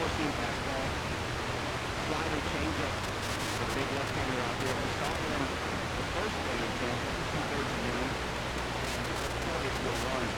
four-seam fastball, slider, changeup, the big left-hander out there. We saw him the first game, so